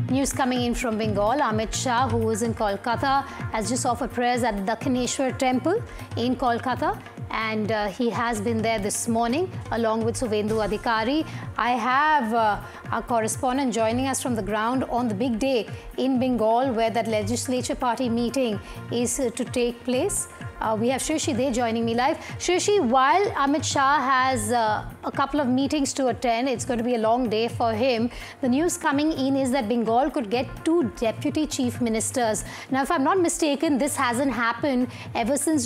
News coming in from Bengal. Amit Shah, who is in Kolkata, has just offered prayers at the Dakshineshwar temple in Kolkata. And he has been there this morning along with Suvendu Adhikari. I have our correspondent joining us from the ground on the big day in Bengal where that legislature party meeting is to take place. We have Shrishi there joining me live. Shrishi, while Amit Shah has a couple of meetings to attend, it's going to be a long day for him. The news coming in is that Bengal could get 2 deputy chief ministers. Now, if I'm not mistaken, this hasn't happened ever since